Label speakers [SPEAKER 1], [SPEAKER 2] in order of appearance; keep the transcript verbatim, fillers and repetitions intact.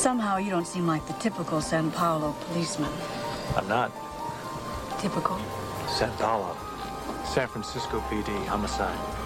[SPEAKER 1] Somehow you don't seem like the typical San Paulo policeman.
[SPEAKER 2] I'm not.
[SPEAKER 1] Typical?
[SPEAKER 2] San Paulo. San Francisco P D, homicide.